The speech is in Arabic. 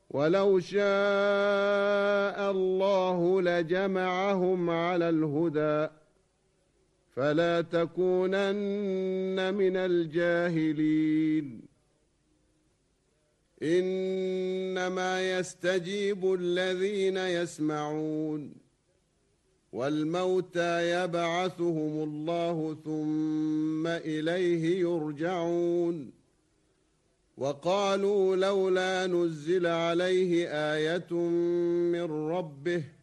ولو شاء الله لجمعهم على الهدى فلا تكونن من الجاهلين. إنما يستجيب الذين يسمعون والموتى يبعثهم الله ثم إليه يرجعون. وقالوا لولا نزل عليه آية من ربه